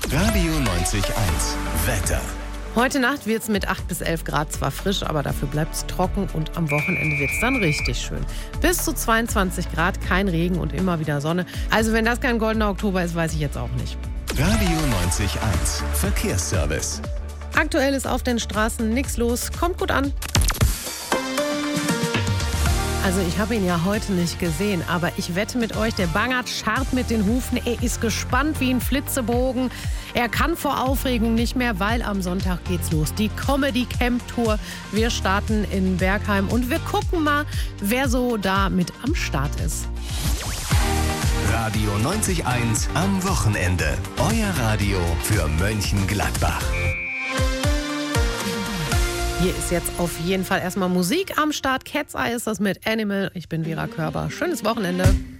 Radio 90.1 Wetter. Heute Nacht wird es mit 8 bis 11 Grad zwar frisch, aber dafür bleibt es trocken und am Wochenende wird es dann richtig schön. Bis zu 22 Grad, kein Regen und immer wieder Sonne. Also wenn das kein goldener Oktober ist, weiß ich jetzt auch nicht. Radio 90.1 Verkehrsservice. Aktuell ist auf den Straßen nichts los. Kommt gut an. Also ich habe ihn ja heute nicht gesehen, aber ich wette mit euch, der Bangert scharrt mit den Hufen. Er ist gespannt wie ein Flitzebogen. Er kann vor Aufregung nicht mehr, weil am Sonntag geht's los. Die Comedy Camp Tour. Wir starten in Bergheim und wir gucken mal, wer so da mit am Start ist. Radio 90.1 am Wochenende. Euer Radio für Mönchengladbach. Hier ist jetzt auf jeden Fall erstmal Musik am Start. Cat's Eye ist das mit Animal. Ich bin Vera Körber. Schönes Wochenende.